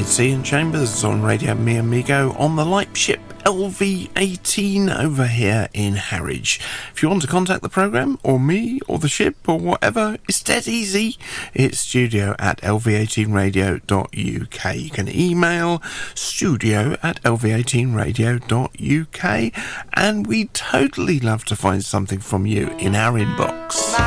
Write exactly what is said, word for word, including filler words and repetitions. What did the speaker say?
It's Ian Chambers on Radio Mi Amigo on the light ship L V eighteen over here in Harwich. If you want to contact the programme, or me, or the ship, or whatever, it's dead easy. It's studio at L V eighteen radio dot U K. You can email studio at L V eighteen radio dot U K, and we'd totally love to find something from you in our inbox.